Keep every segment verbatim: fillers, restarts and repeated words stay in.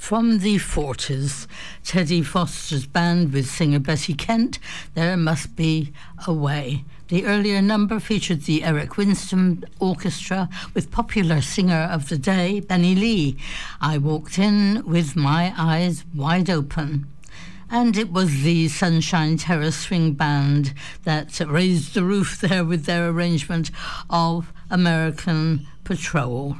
From the forties, Teddy Foster's band with singer Betty Kent, There Must Be a Way. The earlier number featured the Eric Winston Orchestra with popular singer of the day, Benny Lee. I walked in with my eyes wide open. And it was the Sunshine Terrace Swing Band that raised the roof there with their arrangement of American Patrol.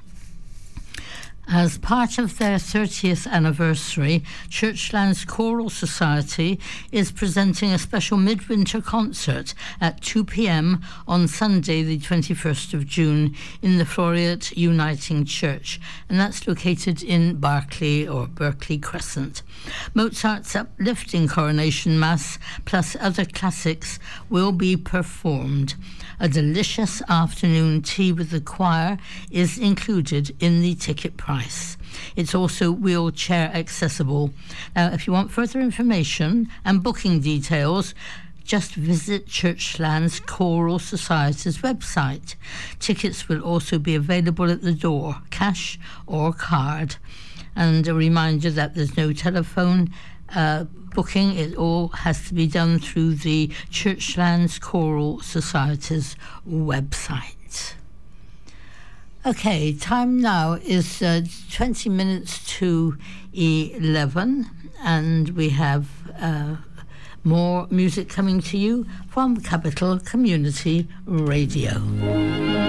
As part of their thirtieth anniversary, Churchlands Choral Society is presenting a special midwinter concert at two p.m. on Sunday, the twenty-first of June, in the Floriat Uniting Church, and that's located in Berkeley or Berkeley Crescent. Mozart's uplifting Coronation Mass, plus other classics, will be performed. A delicious afternoon tea with the choir is included in the ticket price. It's also wheelchair accessible. Now, if you want further information and booking details, just visit Churchlands Choral Society's website. Tickets will also be available at the door, cash or card. And a reminder that there's no telephone uh, booking. It all has to be done through the Churchlands Choral Society's website. Okay, time now is uh, twenty minutes to eleven, and we have uh, more music coming to you from Capital Community Radio.